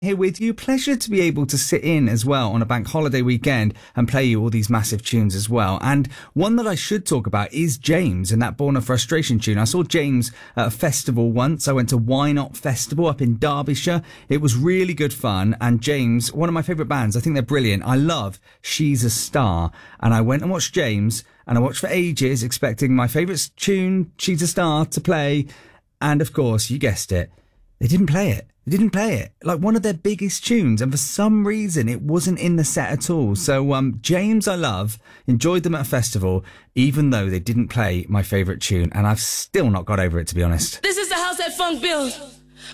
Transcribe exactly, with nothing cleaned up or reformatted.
Here with you. Pleasure to be able to sit in as well on a bank holiday weekend and play you all these massive tunes as well. And one that I should talk about is James and that Born of Frustration tune. I saw James at a festival once. I went to Why Not Festival up in Derbyshire. It was really good fun. And James, one of my favourite bands, I think they're brilliant. I love She's a Star. And I went and watched James and I watched for ages expecting my favourite tune, She's a Star, to play. And of course, you guessed it, they didn't play it. They didn't play it, like one of their biggest tunes, and for some reason it wasn't in the set at all. So um, James, I love, enjoyed them at a festival, even though they didn't play my favourite tune, and I've still not got over it, to be honest. This is the house that funk built.